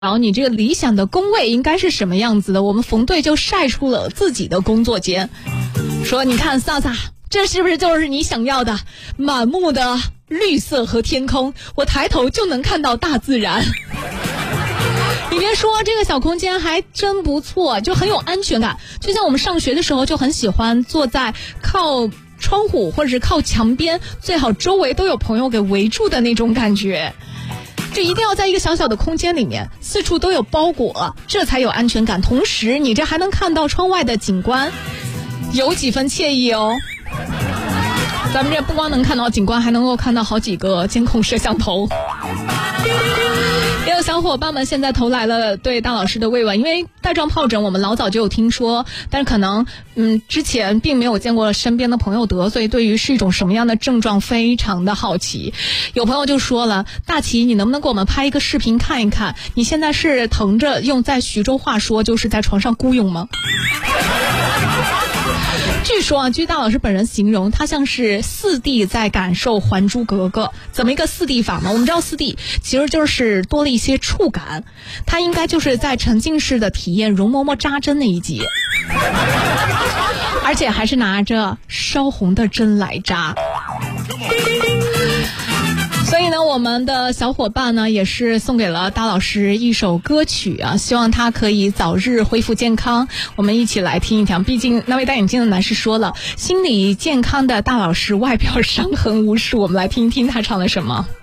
然后你这个理想的工位应该是什么样子的？我们冯队就晒出了自己的工作间，说你看萨萨，这是不是就是你想要的满目的绿色和天空，我抬头就能看到大自然。你别说，这个小空间还真不错，就很有安全感。就像我们上学的时候就很喜欢坐在靠窗户或者是靠墙边，最好周围都有朋友给围住的那种感觉。就一定要在一个小小的空间里面，四处都有包裹，这才有安全感。同时你这还能看到窗外的景观，有几分惬意哦。咱们这不光能看到景观，还能够看到好几个监控摄像头。也有小伙伴们现在投来了对大老师的慰问，因为带状疱疹我们老早就有听说，但是可能之前并没有见过身边的朋友得，所以对于是一种什么样的症状非常的好奇。有朋友就说了，大齐你能不能给我们拍一个视频看一看，你现在是疼着，用在徐州话说就是在床上孤勇吗？据说啊，据大老师本人形容，他像是4D 在感受《还珠格格》。怎么一个4D 法呢？我们知道4D 其实就是多了一些触感，他应该就是在沉浸式的体验容嬷嬷扎针那一集，而且还是拿着烧红的针来扎。所以呢，我们的小伙伴呢也是送给了大老师一首歌曲啊，希望他可以早日恢复健康。我们一起来听一听，毕竟那位戴眼镜的男士说了，心理健康的大老师外表伤痕无数，我们来听一听他唱了什么。